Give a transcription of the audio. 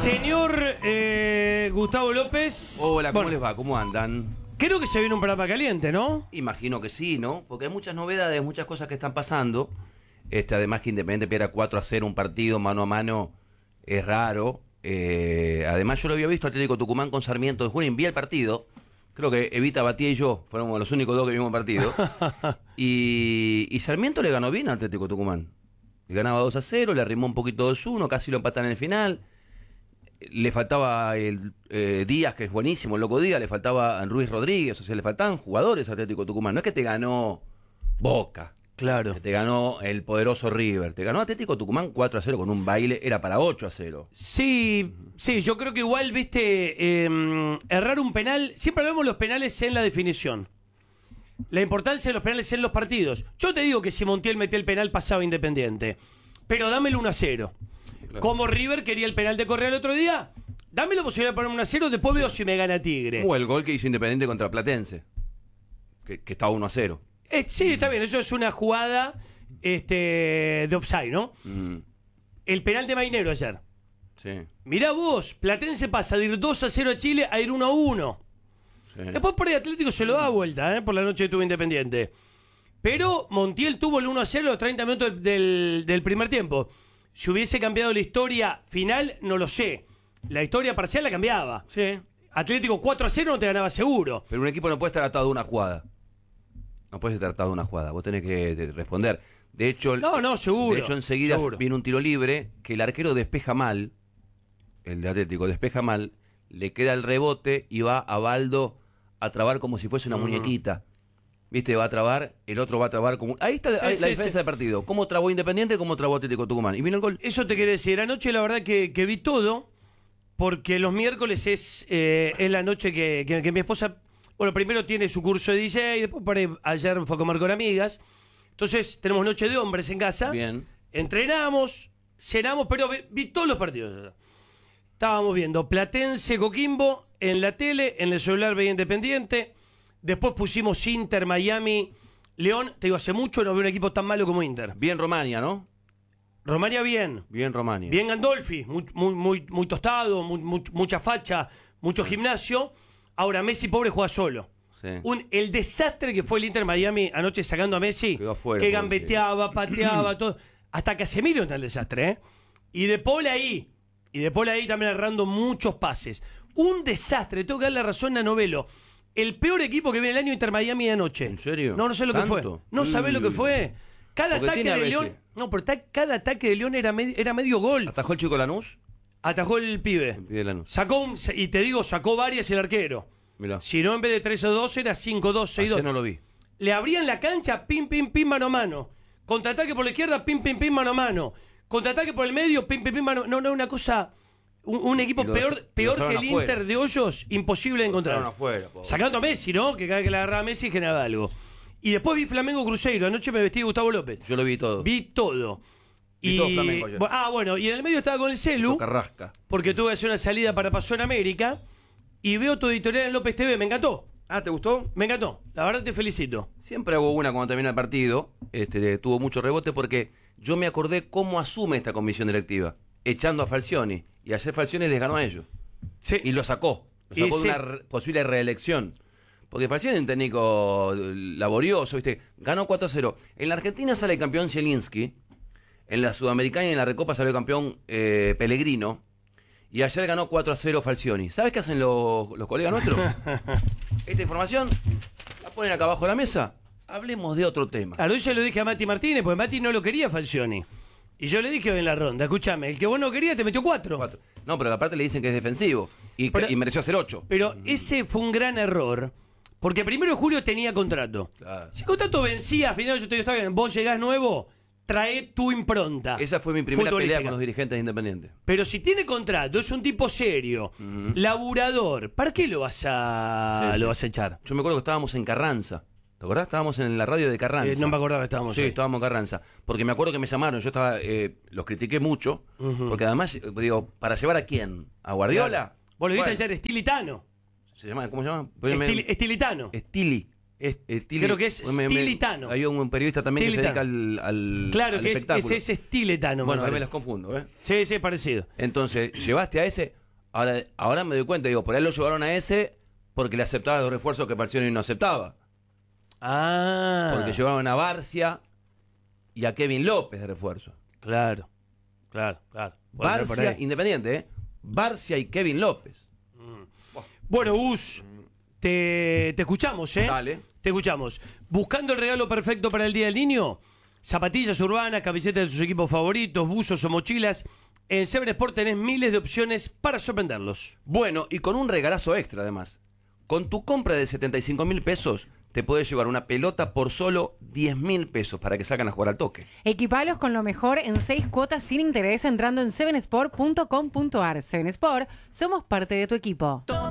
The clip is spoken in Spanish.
Señor Gustavo López. Hola, ¿cómo les va? ¿Cómo andan? Creo que se viene un programa caliente, ¿no? Imagino que sí, ¿no? Porque hay muchas novedades, muchas cosas que están pasando. Además que Independiente pierda 4-0 un partido mano a mano es raro. Además yo lo había visto Atlético Tucumán con Sarmiento de Junín, vi el partido. Creo que Evita, Batía y yo fueron los únicos dos que vimos el partido. y Sarmiento le ganó bien a Atlético Tucumán. Le ganaba 2-0, le arrimó un poquito 2-1, casi lo empatan en el final. Le faltaba el Díaz, que es buenísimo, el loco Díaz, le faltaba Ruiz Rodríguez, o sea, le faltaban jugadores a Atlético Tucumán. No es que te ganó Boca, Claro. que te ganó el poderoso River, te ganó Atlético Tucumán 4-0 con un baile, era para 8-0. Sí, yo creo que igual, viste, errar un penal, siempre hablamos de los penales en la definición. La importancia de los penales en los partidos. Yo te digo que si Montiel metía el penal pasaba Independiente, pero dámelo 1-0. Claro. Como River quería el penal de Correa el otro día, dame la posibilidad de poner 1-0, después veo si me gana Tigre. O el gol que hizo Independiente contra Platense, que estaba 1-0. Sí, está bien, eso es una jugada de offside, ¿no? El penal de Mainero ayer. Sí. Mirá vos, Platense pasa de ir 2-0 a Chile a ir 1-1. Sí. Después por ahí Atlético se lo da vuelta, por la noche que tuvo Independiente. Pero Montiel tuvo el 1-0 a los 30 minutos del primer tiempo. Si hubiese cambiado la historia final, no lo sé. La historia parcial la cambiaba. Sí. Atlético 4-0 no te ganaba seguro. Pero un equipo no puede estar atado a una jugada. No puede estar atado a una jugada. Vos tenés que responder. De hecho, No, seguro. De hecho, enseguida seguro. viene un tiro libre que el arquero despeja mal. El de Atlético despeja mal. Le queda el rebote y va a Baldo a trabar como si fuese una muñequita. ¿Viste? Va a trabar, el otro va a trabar como... Ahí está la diferencia del partido. ¿Cómo trabó Independiente? ¿Cómo trabó Atlético Tucumán? Y vino el gol. Eso te quería decir. Anoche la verdad que vi todo, porque los miércoles es la noche que mi esposa, bueno, primero tiene su curso de DJ, y después ayer fue a comer con amigas. Entonces tenemos noche de hombres en casa. Bien. Entrenamos, cenamos, pero vi todos los partidos. Estábamos viendo Platense, Coquimbo en la tele, en el celular veía Independiente. Después pusimos Inter, Miami, León. Te digo, hace mucho no veo un equipo tan malo como Inter. Bien Romania, ¿no? Romania bien. Bien Romania. Bien Gandolfi, muy tostado, mucha facha, mucho gimnasio. Ahora Messi pobre juega solo. Sí. El desastre que fue el Inter Miami anoche sacando a Messi, Quedó afuera, que pobre, gambeteaba, pateaba, todo. Hasta Casemiro está el desastre, ¿eh? Y de Paul ahí también errando muchos pases. Un desastre, tengo que darle la razón a Novelo. El peor equipo que viene el año Inter Miami de anoche. ¿En serio? No sé lo que ¿Tanto? fue. No sabés lo que fue. Cada Porque ataque tiene a de veces. León. No, pero cada ataque de León era medio gol. ¿Atajó el chico Lanús? Atajó el pibe. El pibe de Lanús. Sacó varias el arquero. Mirá. Si no, en vez de 3-2 era 5-2, 6-2. Ayer no lo vi. Le abrían la cancha, pim, mano a mano. Contraataque por la izquierda, pim, mano a mano. Contraataque por el medio, pim, mano. No, una cosa. Un equipo Y lo peor que dejaron el afuera. Inter de Hoyos, imposible de encontrar. dejaron afuera, pobre. Sacando a Messi, ¿no? Que cada vez que le agarraba a Messi generaba algo. Y después vi Flamengo Cruzeiro. Anoche me vestí de Gustavo López. Yo lo vi todo. Vi todo. Vi todo Flamengo ayer. Bueno, y en el medio estaba con el celu, Carrasca. porque tuve que hacer una salida para Paso en América. Y veo tu editorial en López TV. Me encantó. Ah, ¿te gustó? Me encantó. La verdad te felicito. Siempre hago una cuando termina el partido. Tuvo mucho rebote porque yo me acordé cómo asume esta comisión directiva. Echando a Falcioni. Y ayer Falcioni les ganó a ellos. Sí. Y lo sacó. Lo Y sacó de sí. una posible reelección. Porque Falcioni es un técnico laborioso, ¿viste? Ganó 4-0. En la Argentina sale campeón Zielinski. En la Sudamericana y en la Recopa salió campeón Pellegrino. Y ayer ganó 4-0 Falcioni. ¿Sabes qué hacen los colegas nuestros? Esta información la ponen acá abajo de la mesa. Hablemos de otro tema. Claro, yo le dije a Mati Martínez, porque Mati no lo quería Falcioni. Y yo le dije hoy en la ronda, escúchame, el que vos no querías te metió 4. 4. No, pero aparte le dicen que es defensivo. Y mereció hacer 8. Pero ese fue un gran error, porque primero Julio tenía contrato. Claro. Si el contrato vencía, al final yo te digo, está bien, vos llegás nuevo, trae tu impronta. Esa fue mi primera futbolística. pelea con los dirigentes independientes. Pero si tiene contrato, es un tipo serio, laburador, ¿para qué lo vas a echar? Yo me acuerdo que estábamos en Carranza. ¿Te acordás? Estábamos en la radio de Carranza. No me acordaba que estábamos Sí, ahí. estábamos en Carranza. Porque me acuerdo que me llamaron. Yo estaba, los critiqué mucho. Porque además, digo, ¿para llevar a quién? ¿A Guardiola? Vos lo viste Bueno, ayer, Estilitano. ¿Se llama? ¿Cómo se llama? Estilitano. Estili. Creo que es Stilitano. Hay un periodista también Stilitano. que se dedica al Claro, al que espectáculo. es Stiletano. Bueno, a mí me las confundo, ¿eh? Sí, sí, parecido. Entonces, llevaste a ese. Ahora me doy cuenta, digo, por ahí lo llevaron a ese porque le aceptaba los refuerzos que Falcioni no aceptaba. Porque llevaron a Barcia y a Kevin López de refuerzo. Claro. Barcia, Independiente, ¿eh? Barcia y Kevin López. Bueno, Gus, te escuchamos, ¿eh? Dale. Te escuchamos. Buscando el regalo perfecto para el Día del Niño, zapatillas urbanas, camisetas de sus equipos favoritos, buzos o mochilas. En Seven Sport tenés miles de opciones para sorprenderlos. Bueno, y con un regalazo extra además. Con tu compra de 75.000 pesos, te puedes llevar una pelota por solo 10.000 pesos para que salgan a jugar al toque. Equipalos con lo mejor en 6 cuotas sin interés entrando en sevensport.com.ar. Seven Sport, somos parte de tu equipo.